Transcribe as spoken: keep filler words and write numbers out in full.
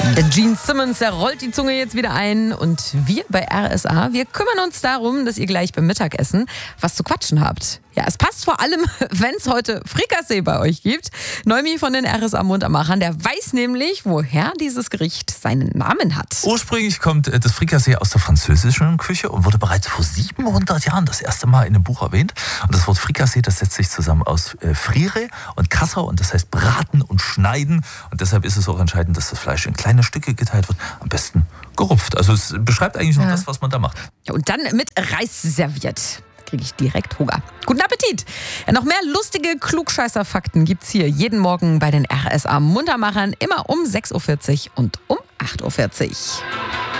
Der Gene Simmons, der rollt die Zunge jetzt wieder ein. Und wir bei R S A, wir kümmern uns darum, dass ihr gleich beim Mittagessen was zu quatschen habt. Ja, es passt vor allem, wenn es heute Frikassee bei euch gibt. Neumi von den R S A-Muntermachern, der weiß nämlich, woher dieses Gericht seinen Namen hat. Ursprünglich kommt das Frikassee aus der französischen Küche und wurde bereits vor siebenhundert Jahren das erste Mal in einem Buch erwähnt. Und das Wort Frikassee, das setzt sich zusammen aus äh, Frire und Kassau und das heißt braten und schneiden. Und deshalb ist es auch entscheidend, dass das Fleisch in kleine Stücke geteilt wird, am besten gerupft. Also es beschreibt eigentlich nur ja. das, was man da macht. Ja, und dann mit Reis serviert. Kriege ich direkt Hunger. Guten Appetit! Ja, noch mehr lustige Klugscheißer-Fakten gibt's hier jeden Morgen bei den R S A-Muntermachern, immer um sechs Uhr vierzig und um acht Uhr vierzig.